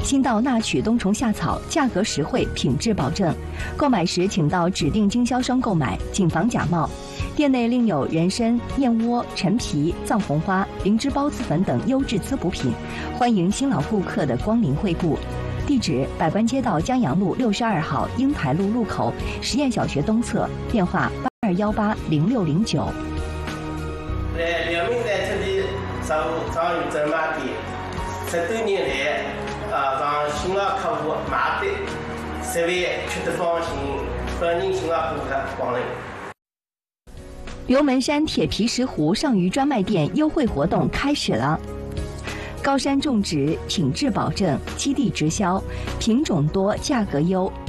新到纳曲冬虫夏草，价格实惠，品质保证。购买时请到指定经销商购买，谨防假冒。店内另有人参、燕窝、陈皮、藏红花、灵芝孢子粉等优质滋补品，欢迎新老顾客的光临惠顾。地址：百官街道江阳路62号英台路路口实验小学东侧，电话82180609。 两名在这里上有正卖店，10多年来，让新老客户买的食饭吃得放心，欢迎新老顾客光临。 刘门山铁皮石斛上虞专卖店优惠活动开始了。高山种植，品质保证，基地直销，品种多，价格优，